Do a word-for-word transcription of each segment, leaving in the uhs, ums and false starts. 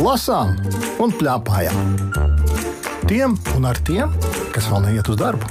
lasām un plēpājām. Tiem un ar tiem, kas vēl neiet uz darbu.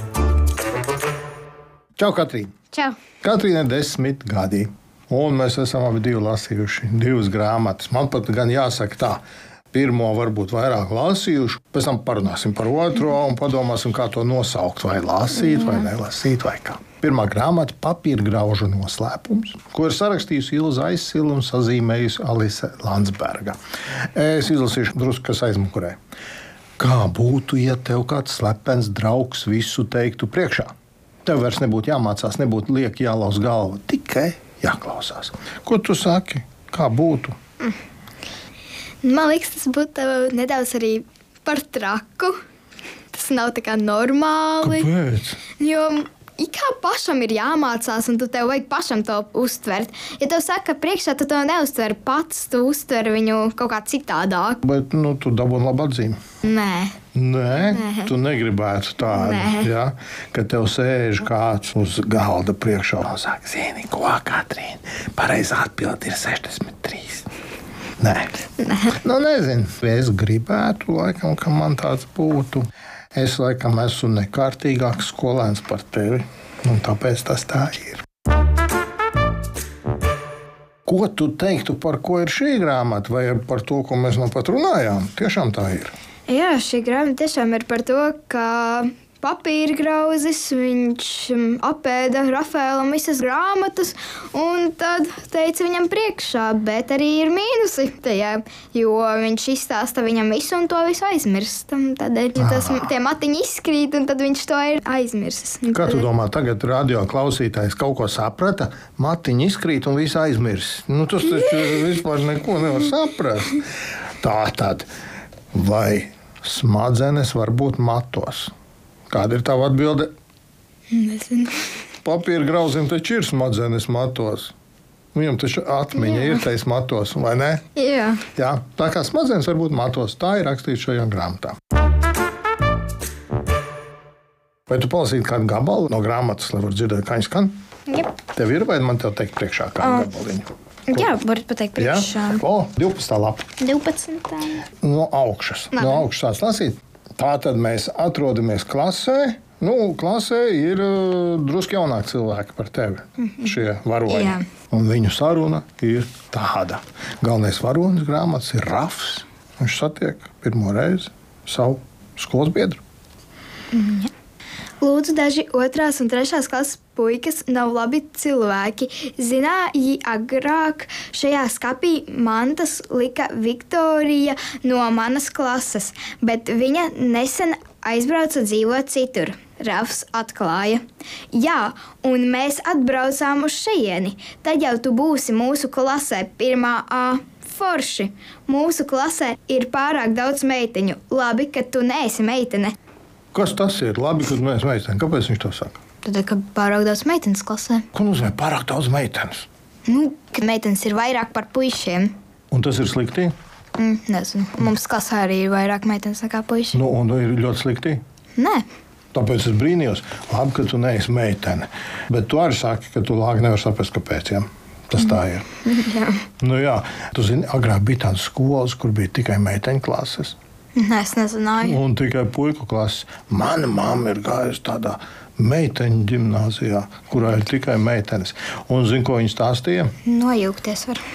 Čau, Katrīna! Čau! Katrīna ir desmit gadi, un mēs esam abi divi lasījuši divas grāmatas. Man pat gan jāsaka tā, pirmo varbūt vairāk lasījuši, pēc tam parunāsim par otro un padomāsim, kā to nosaukt, vai lasīt, vai nelasīt, vai kā. Pirmā grāmata – Papīrgraužu noslēpums, ko ir sarakstījusi Ilza Aizsila un sazīmējusi Alise Landsberga. Es izlasīšu drusku, kas aizmukurē. Kā būtu, ja tev kāds slepens draugs visu teiktu priekšā? Tev vairs nebūtu jāmācās, nebūtu lieki jālauz galva, tikai jāklausās. Ko tu saki? Kā būtu? Mm. Man liekas, tas būtu nedaudz arī par traku. Tas nav tā kā normāli. Kāpēc? Jo kā pašam ir jāmācās, un tu tev vajag pašam to uztvert. Ja tev saka priekšā, tu to neuztver pats, tu uztver viņu kaut kā citādāk. Bet, nu, tu dabūni labu atzīmi. Nē. Nē? Nē. Tu negribētu tādu, ja? Kad tev sēž kāds uz galda priekšā un saka, zini, ko, Katrīna, pareizā atbilde ir sešdesmit trīs. Nē. Nē. Nu, nezinu, es gribētu, laikam, ka man tāds būtu. Es laikam esmu nekārtīgāks skolēns par tevi, un tāpēc tas tā ir. Ko tu teiktu, par ko ir šī grāmata, vai par to, ko mēs nu pat runājām? Tiešām tā ir. Jā, šī grāmata tiešām ir par to, ka papīrgrauzis, viņš apēda Rafaēlam visas grāmatas un tad teica viņam priekšā, bet arī ir mīnusi tajā, jo viņš izstāsta viņam visu un to visu aizmirst. Tādēļ, ja tas, tie matiņi izkrīt, un tad viņš to ir aizmirsis. Kā tu domā, tagad radio klausītājs kaut ko saprata, matiņi izkrīt un visu aizmirst? Nu, tas taču vispār neko nevar saprast. Tā tad, vai smadzenes var būt matos? Kāda ir tava atbilde? Nezinu. Papīrgrauzim taču ir smadzenes matos. Viņam taču atmiņa Jā. ir tais matos, vai ne? Jā. Jā. Tā kā smadzenes var būt matos, tā ir rakstīts šajā grāmatā. Vai tu palasītu kādu gabalu no grāmatas, lai var dzirdēt, kā viņi skan? Jā. Tev ir, vai man tev teikt priekšā kādu O. gabaliņu? Jā, varat pateikt priekšā. Jā? O, divpadsmitā lapa. divpadsmitā. No augšas. Labi. No augšas sāc lasīt. Tā tad mēs atrodamies klasē. Nu, klasē ir uh, drusku jaunāki cilvēki par tevi, mm-hmm. šie varoņi. Jā. Un viņu saruna ir tāda. Galvenais varonis grāmatas ir Rafs. Viņš satiek pirmo reizi savu skolas biedru. Mm, Lūdzu, daži otrās un trešās klases puikas nav labi cilvēki. Zināji, agrāk šajā skapī mantas lika Viktorija no manas klases, bet viņa nesen aizbrauca dzīvot citur. Rafs atklāja. Jā, un mēs atbraucām uz šejieni. Tad jau tu būsi mūsu klasē pirmā A. Forši. Mūsu klasē ir pārāk daudz meiteņu. Labi, ka tu neesi meitene. Kas tas ir? Labi, kad mēs meiteni. Kāpēc viņš to saka? Tad, kad pārāk daudz meitenes klasē. Ko nozīmē pārāk daudz meitenes? Nu, kad meitenes ir vairāk par puišiem. Un tas ir slikti? Mm, nezinu. Mums klasē arī ir vairāk meitenes nekā puiši. Nu, un ir ļoti slikti? Nē. Tāpēc es brīnījos. Labi, ka tu neesi meitene. Bet tu arī saki, ka tu lāgi nevar saprast, kāpēc. Ja? Tas tā ir. Jā. Nu, jā. Tu zini, agrāk bija tādas skolas, kur bija tikai meiteņu klases. Nē, es nezināju. Un tikai puiku klases. Mana mamma ir gājusi tādā meiteņu ģimnāzijā, kurā ir tikai meitenes. Un zini, ko viņi stāstīja? Nojūgties var.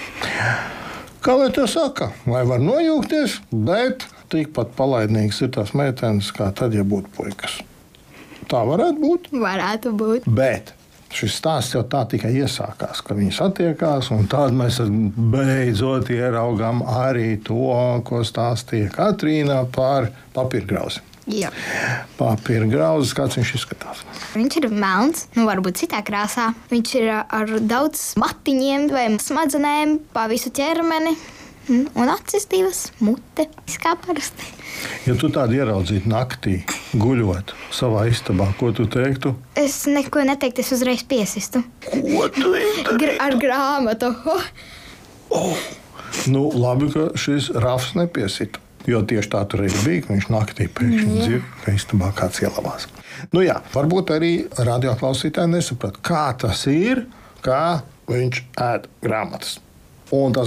Kā lai to saka? Vai var nojūgties, bet tikpat palaidnīgas ir tās meitenes, kā tad, ja būtu puikas. Tā varētu būt. Varētu būt. Bet šis stāsts jau tā tikai iesākās, ka viņi satiekās, un tad mēs beidzot ieraugām arī to, ko stāstīja Katrīna par papīrgrauzi. Jā. Papīrgrauzis, kāds viņš izskatās? Viņš ir melns, nu varbūt citā krāsā. Viņš ir ar daudz matiņiem vai smadzenēm pa visu ķermeni. Un acis divas, mute, kā parasti. Ja tu tādu ieraudzītu naktī, guļot savā istabā, ko tu teiktu? Es neko neteiktu, es uzreiz piesistu. Ko tu izdarītu? Gr ar grāmatu. Oh. Oh. Nu, labi, ka šis Rafs nepiesita. Jo tieši tā tur arī bija, ka viņš naktī pēkšņi dzird, ka istabā kāds ielavās. Nu jā, varbūt arī radioklausītāji nesaprat, kā tas ir, kā viņš ēd grāmatas. Un tas